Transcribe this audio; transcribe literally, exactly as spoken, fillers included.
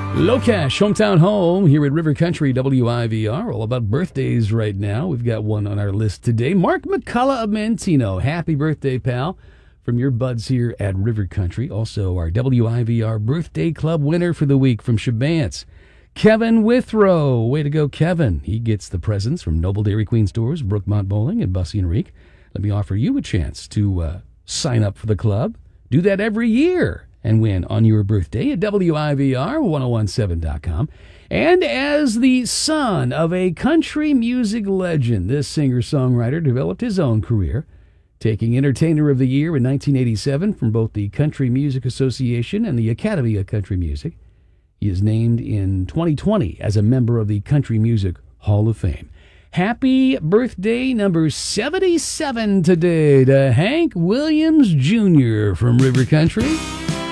Locash, hometown home here at River Country W I V R. All about birthdays right now. We've got one on our list today. Mark McCullough of Manteno. Happy birthday, pal, from your buds here at River Country. Also, our W I V R Birthday Club winner for the week from Shabance, Kevin Withrow. Way to go, Kevin. He gets the presents from Noble Dairy Queen Stores, Brookmont Bowling, and Bussy and Reek. Let me offer you a chance to uh, sign up for the club. Do that every year and win on your birthday at W I V R ten seventeen dot com. And as the son of a country music legend, this singer-songwriter developed his own career, taking Entertainer of the Year in nineteen eighty-seven from both the Country Music Association and the Academy of Country Music. He is named in twenty twenty as a member of the Country Music Hall of Fame. Happy birthday number seventy-seven today to Hank Williams Junior from River Country.